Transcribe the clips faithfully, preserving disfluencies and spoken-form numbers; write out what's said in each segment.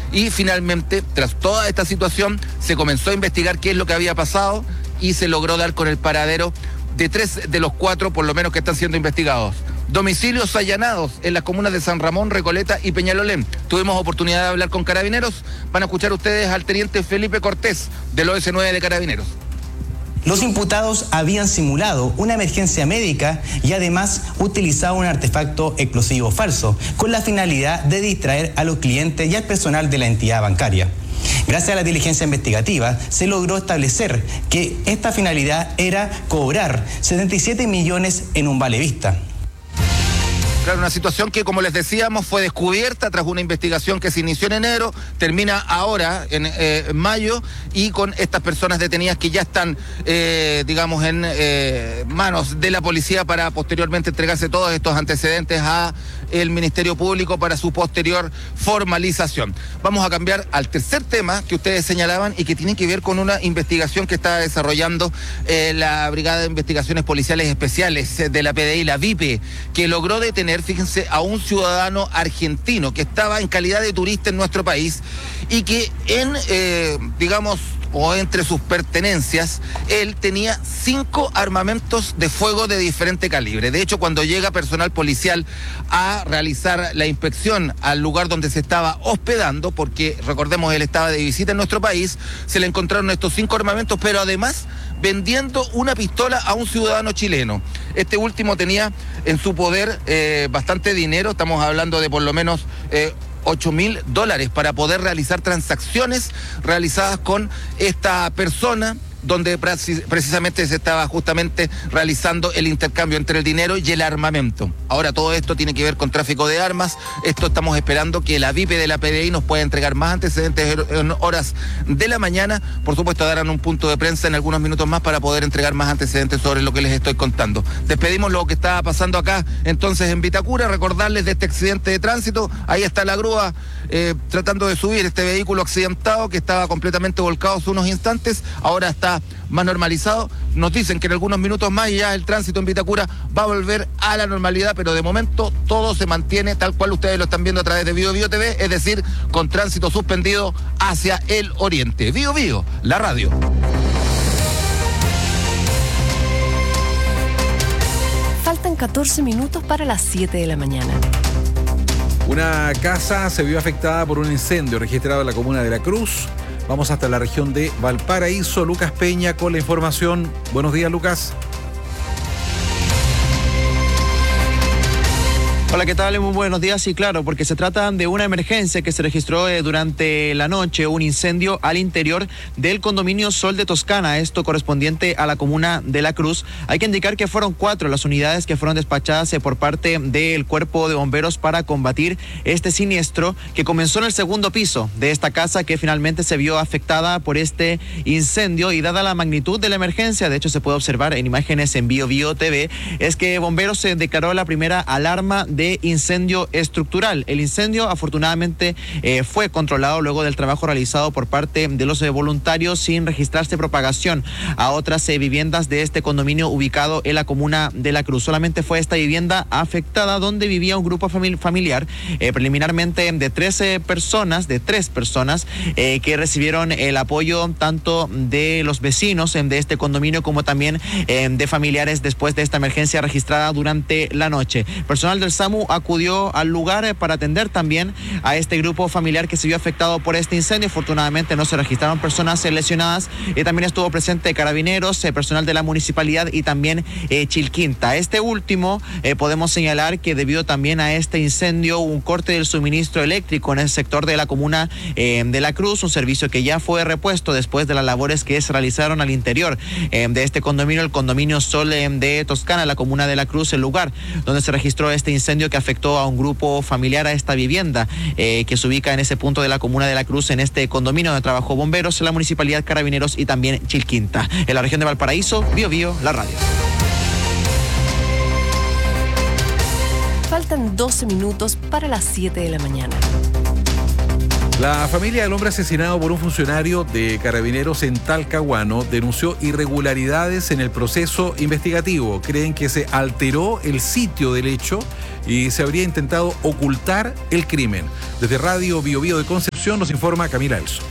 y finalmente, tras toda esta situación, se comenzó a investigar qué es lo que había pasado y se logró dar con el paradero de tres de los cuatro, por lo menos, que están siendo investigados. Domicilios allanados en las comunas de San Ramón, Recoleta y Peñalolén. Tuvimos oportunidad de hablar con Carabineros. Van a escuchar ustedes al teniente Felipe Cortés, del O S nueve de Carabineros. Los imputados habían simulado una emergencia médica y además utilizado un artefacto explosivo falso, con la finalidad de distraer a los clientes y al personal de la entidad bancaria. Gracias a la diligencia investigativa, se logró establecer que esta finalidad era cobrar setenta y siete millones en un vale vista. Claro, una situación que, como les decíamos, fue descubierta tras una investigación que se inició en enero, termina ahora en eh, mayo, y con estas personas detenidas que ya están, eh, digamos, en eh, manos de la policía para posteriormente entregarse todos estos antecedentes a el Ministerio Público para su posterior formalización. Vamos a cambiar al tercer tema que ustedes señalaban y que tiene que ver con una investigación que está desarrollando eh, la Brigada de Investigaciones Policiales Especiales de la P D I, la V I P E, que logró detener, fíjense, a un ciudadano argentino que estaba en calidad de turista en nuestro país y que en, eh, digamos, o entre sus pertenencias, él tenía cinco armamentos de fuego de diferente calibre. De hecho, cuando llega personal policial a realizar la inspección al lugar donde se estaba hospedando, porque recordemos, él estaba de visita en nuestro país, se le encontraron estos cinco armamentos, pero además vendiendo una pistola a un ciudadano chileno. Este último tenía en su poder eh, bastante dinero, estamos hablando de por lo menos eh, ocho mil dólares para poder realizar transacciones realizadas con esta persona, donde precisamente se estaba justamente realizando el intercambio entre el dinero y el armamento. Ahora todo esto tiene que ver con tráfico de armas. Esto estamos esperando que la V I P E de la P D I nos pueda entregar más antecedentes en horas de la mañana. Por supuesto, darán un punto de prensa en algunos minutos más para poder entregar más antecedentes sobre lo que les estoy contando. Despedimos lo que estaba pasando acá entonces en Vitacura, recordarles de este accidente de tránsito. Ahí está la grúa eh, tratando de subir este vehículo accidentado que estaba completamente volcado hace unos instantes. Ahora está más normalizado. Nos dicen que en algunos minutos más ya el tránsito en Vitacura va a volver a la normalidad, pero de momento todo se mantiene tal cual ustedes lo están viendo a través de Bio Bio T V, es decir, con tránsito suspendido hacia el oriente. Bio Bio, la radio. Faltan catorce minutos para las siete de la mañana. Una casa se vio afectada por un incendio registrado en la comuna de La Cruz. Vamos hasta la región de Valparaíso. Lucas Peña con la información. Buenos días, Lucas. Hola, ¿qué tal? Muy buenos días. Sí, claro, porque se trata de una emergencia que se registró eh, durante la noche, un incendio al interior del condominio Sol de Toscana, esto correspondiente a la comuna de La Cruz. Hay que indicar que fueron cuatro las unidades que fueron despachadas eh, por parte del cuerpo de bomberos para combatir este siniestro que comenzó en el segundo piso de esta casa, que finalmente se vio afectada por este incendio. Y dada la magnitud de la emergencia, de hecho se puede observar en imágenes en Bio Bio T V, es que bomberos se declaró la primera alarma de de incendio estructural. El incendio afortunadamente eh, fue controlado luego del trabajo realizado por parte de los eh, voluntarios sin registrarse propagación a otras eh, viviendas de este condominio ubicado en la comuna de La Cruz. Solamente fue esta vivienda afectada donde vivía un grupo famili- familiar eh, preliminarmente de trece personas, de tres personas eh, que recibieron el apoyo tanto de los vecinos eh, de este condominio como también eh, de familiares después de esta emergencia registrada durante la noche. Personal del SAMU acudió al lugar para atender también a este grupo familiar que se vio afectado por este incendio. Afortunadamente no se registraron personas lesionadas. Eh, también estuvo presente Carabineros, eh, personal de la municipalidad y también eh, Chilquinta. Este último eh, podemos señalar que debido también a este incendio hubo un corte del suministro eléctrico en el sector de la comuna eh, de La Cruz, un servicio que ya fue repuesto después de las labores que se realizaron al interior eh, de este condominio, el condominio Sol eh, de Toscana, la comuna de La Cruz, el lugar donde se registró este incendio que afectó a un grupo familiar, a esta vivienda eh, que se ubica en ese punto de la comuna de La Cruz, en este condominio donde trabajó bomberos, la municipalidad, Carabineros y también Chilquinta. En la región de Valparaíso, Bio Bio, la radio. Faltan doce minutos para las siete de la mañana. La familia del hombre asesinado por un funcionario de Carabineros en Talcahuano denunció irregularidades en el proceso investigativo. Creen que se alteró el sitio del hecho y se habría intentado ocultar el crimen. Desde Radio Bio Bio de Concepción Concepción, nos informa Camila Elso.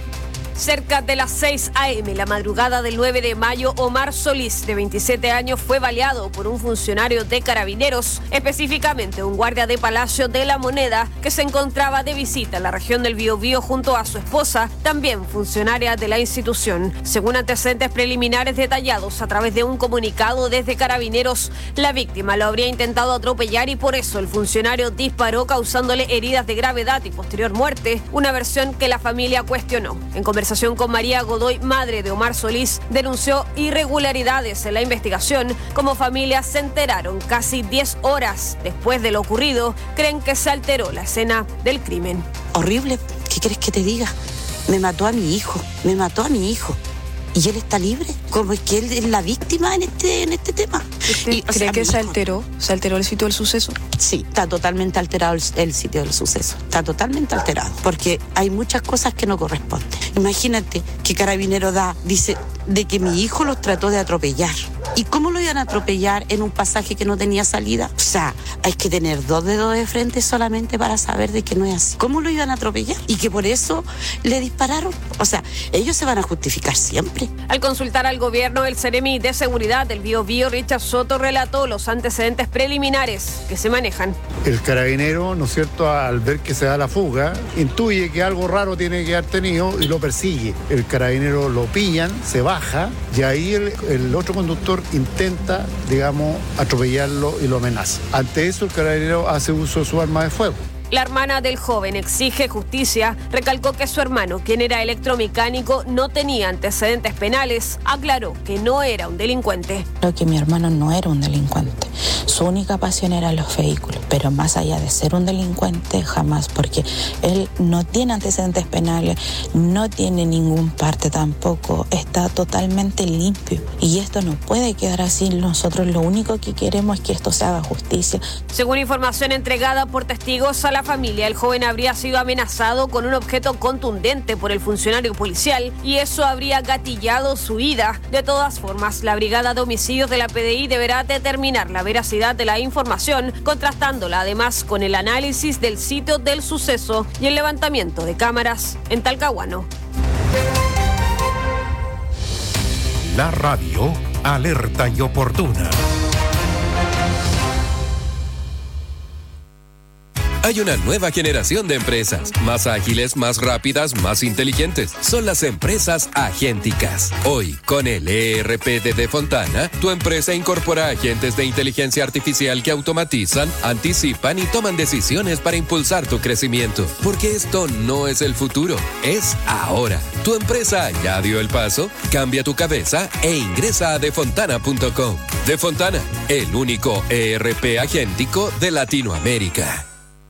Cerca de las seis a eme, la madrugada del nueve de mayo, Omar Solís, de veintisiete años, fue baleado por un funcionario de Carabineros, específicamente un guardia de Palacio de la Moneda, que se encontraba de visita en la región del Biobío junto a su esposa, también funcionaria de la institución. Según antecedentes preliminares detallados a través de un comunicado desde Carabineros, la víctima lo habría intentado atropellar y por eso el funcionario disparó, causándole heridas de gravedad y posterior muerte, una versión que la familia cuestionó. En conversación con María Godoy, madre de Omar Solís, denunció irregularidades en la investigación. Como familia se enteraron casi diez horas después de lo ocurrido. Creen que se alteró la escena del crimen. Horrible, ¿qué quieres que te diga? Me mató a mi hijo, me mató a mi hijo. ¿Y él está libre? ¿Cómo es que él es la víctima en este, en este tema? ¿Usted y, cree sea, que se hijo, alteró? ¿Se alteró el sitio del suceso? Sí, está totalmente alterado el, el sitio del suceso. Está totalmente alterado. Porque hay muchas cosas que no corresponden. Imagínate que Carabinero da, dice, de que mi hijo los trató de atropellar. ¿Y cómo lo iban a atropellar en un pasaje que no tenía salida? O sea, hay que tener dos dedos de frente solamente para saber de que no es así. ¿Cómo lo iban a atropellar? Y que por eso le dispararon. O sea, ellos se van a justificar siempre. Al consultar al gobierno, el Seremi de Seguridad del Biobío, Richard Soto, relató los antecedentes preliminares que se manejan. El carabinero, ¿no es cierto?, al ver que se da la fuga, intuye que algo raro tiene que haber tenido y lo persigue. El carabinero lo pillan, se baja y ahí el, el otro conductor intenta, digamos, atropellarlo y lo amenaza. Ante eso, el carabinero hace uso de su arma de fuego. La hermana del joven exige justicia, recalcó que su hermano, quien era electromecánico, no tenía antecedentes penales, aclaró que no era un delincuente. Creo que mi hermano no era un delincuente, su única pasión eran los vehículos, pero más allá de ser un delincuente, jamás, porque él no tiene antecedentes penales, no tiene ningún parte tampoco, está totalmente limpio y esto no puede quedar así. Nosotros lo único que queremos es que esto se haga justicia. Según información entregada por testigos a la familia, el joven habría sido amenazado con un objeto contundente por el funcionario policial y eso habría gatillado su huida. De todas formas, la Brigada de Homicidios de la P D I deberá determinar la veracidad de la información, contrastándola además con el análisis del sitio del suceso y el levantamiento de cámaras en Talcahuano. La radio alerta y oportuna. Hay una nueva generación de empresas, más ágiles, más rápidas, más inteligentes. Son las empresas agénticas. Hoy, con el E R P de Defontana, tu empresa incorpora agentes de inteligencia artificial que automatizan, anticipan y toman decisiones para impulsar tu crecimiento. Porque esto no es el futuro, es ahora. ¿Tu empresa ya dio el paso? Cambia tu cabeza e ingresa a defontana punto com. Defontana, el único E R P agéntico de Latinoamérica.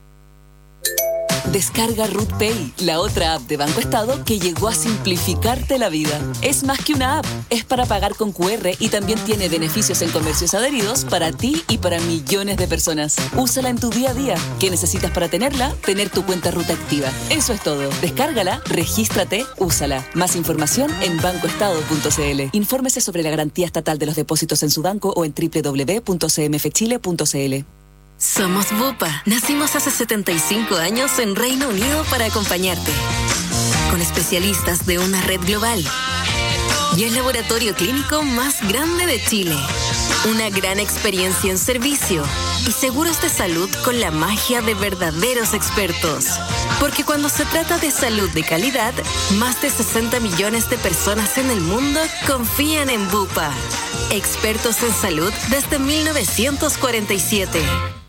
Descarga Ruth Pay, la otra app de Banco Estado que llegó a simplificarte la vida. Es más que una app, es para pagar con cu erre y también tiene beneficios en comercios adheridos para ti y para millones de personas. Úsala en tu día a día. ¿Qué necesitas para tenerla? Tener tu cuenta Ruth activa. Eso es todo. Descárgala, regístrate, úsala. Más información en banco estado punto c l. Infórmese sobre la garantía estatal de los depósitos en su banco o en doble u doble u doble u punto c m f chile punto c l. Somos Bupa. Nacimos hace setenta y cinco años en Reino Unido para acompañarte. Con especialistas de una red global. Y el laboratorio clínico más grande de Chile. Una gran experiencia en servicio. Y seguros de salud con la magia de verdaderos expertos. Porque cuando se trata de salud de calidad, más de sesenta millones de personas en el mundo confían en Bupa. Expertos en salud desde mil novecientos cuarenta y siete.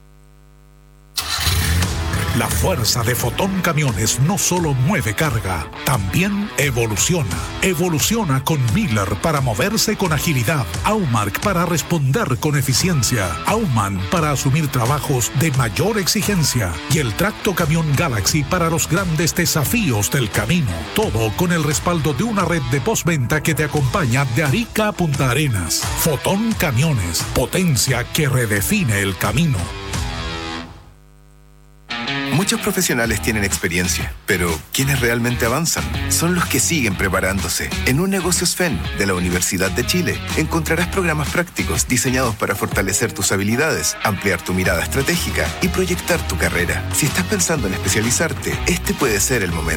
La fuerza de Fotón Camiones no solo mueve carga, también evoluciona. Evoluciona con Miller para moverse con agilidad, Aumark para responder con eficiencia, Auman para asumir trabajos de mayor exigencia y el tracto camión Galaxy para los grandes desafíos del camino. Todo con el respaldo de una red de postventa que te acompaña de Arica a Punta Arenas. Fotón Camiones, potencia que redefine el camino. Muchos profesionales tienen experiencia, pero quienes realmente avanzan son los que siguen preparándose. En Un Negocios F E N de la Universidad de Chile encontrarás programas prácticos diseñados para fortalecer tus habilidades, ampliar tu mirada estratégica y proyectar tu carrera. Si estás pensando en especializarte, este puede ser el momento.